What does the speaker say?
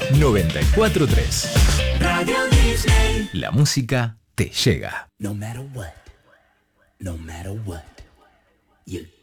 94.3. Radio Disney. La música te llega. No matter what, you